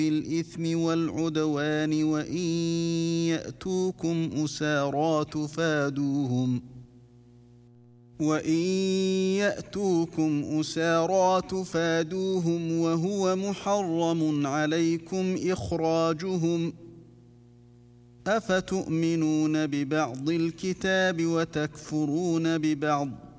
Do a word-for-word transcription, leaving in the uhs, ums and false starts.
بالإثم والعدوان وإن يأتوكم أسارى تفادوهم وإن يأتوكم أسارى تفادوهم وهو محرم عليكم إخراجهم أفتؤمنون ببعض الكتاب وتكفرون ببعض